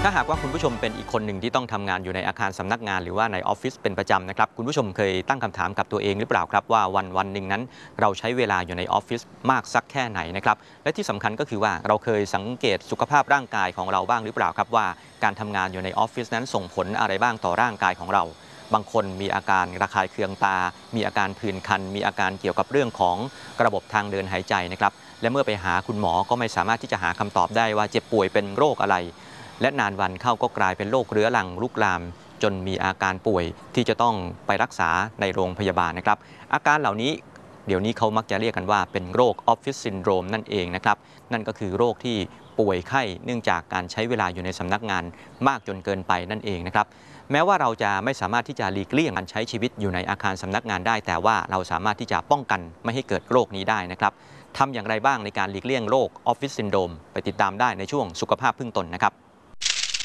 ถ้าหากว่าคุณผู้ชมเป็นอีกคนหนึ่งที่ต้องทำงานอยู่ในอาคารสำนักงานหรือว่าในออฟฟิศเป็นประจำนะครับคุณผู้ชมเคยตั้งคำถามกับตัวเองหรือเปล่าครับว่าวันหนึ่งนั้นเราใช้เวลาอยู่ในออฟฟิศมากสักแค่ไหนนะครับและที่สำคัญก็คือว่าเราเคยสังเกตสุขภาพร่างกายของเราบ้างหรือเปล่าครับว่าการทำงานอยู่ในออฟฟิศนั้นส่งผลอะไรบ้างต่อร่างกายของเราบางคนมีอาการระคายเคืองตามีอาการผื่นคันมีอาการเกี่ยวกับเรื่องของระบบทางเดินหายใจนะครับและเมื่อไปหาคุณหมอก็ไม่สามารถที่จะหาคำตอบได้ว่าเจ็บป่วยเป็นโรคอะไรและนานวันเข้าก็กลายเป็นโรคเรื้อรังลุกลามจนมีอาการป่วยที่จะต้องไปรักษาในโรงพยาบาลนะครับอาการเหล่านี้เดี๋ยวนี้เขามักจะเรียกกันว่าเป็นโรคออฟฟิศซินโดรมนั่นเองนะครับนั่นก็คือโรคที่ป่วยไข้เนื่องจากการใช้เวลาอยู่ในสำนักงานมากจนเกินไปนั่นเองนะครับแม้ว่าเราจะไม่สามารถที่จะหลีกเลี่ยงการใช้ชีวิตอยู่ในอาคารสำนักงานได้แต่ว่าเราสามารถที่จะป้องกันไม่ให้เกิดโรคนี้ได้นะครับทำอย่างไรบ้างในการหลีกเลี่ยงโรคออฟฟิศซินโดรมไปติดตามได้ในช่วงสุขภาพพึ่งตนนะครับ